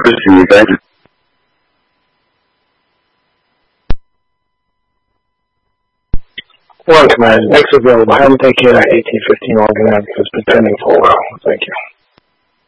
assisting you. Thank you. One command, next available. Have them take care of that 1815 argument because it's been pending for a while. Thank you.